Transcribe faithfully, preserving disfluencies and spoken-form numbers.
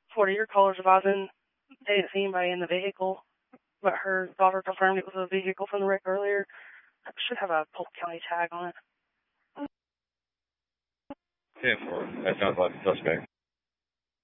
forty-year caller's advising they didn't see anybody in the vehicle, but her daughter confirmed it was a vehicle from the wreck earlier. It should have a Polk County tag on it. ten four. That sounds like a suspect.